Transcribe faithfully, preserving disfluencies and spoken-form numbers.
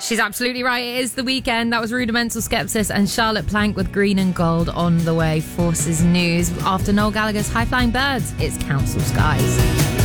She's absolutely right. It is the weekend. That was Rudimental Skepsis and Charlotte Plank with Green and Gold on the way. Forces News. After Noel Gallagher's High Flying Birds, it's Council Skies.